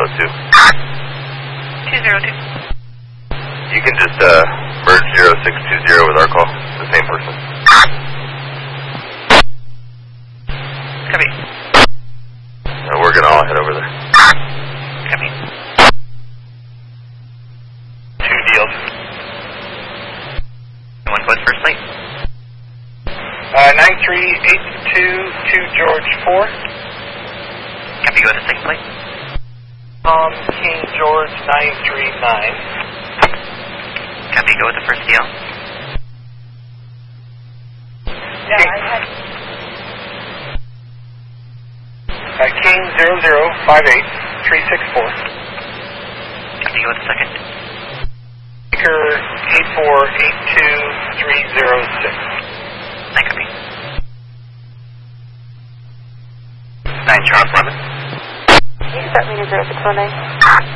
202. 202. You can just merge 0620 with our call. The same person. Copy. We're going to all head over there. Copy. 2 deals. One was first late. 9382 George 4. Copy, go to second plate. King George 939. Copy, go with the first deal. King 0058 364. Copy, go with the second. Baker 8482 306. I copy. 9 Charles Lemon. You set me to 0619.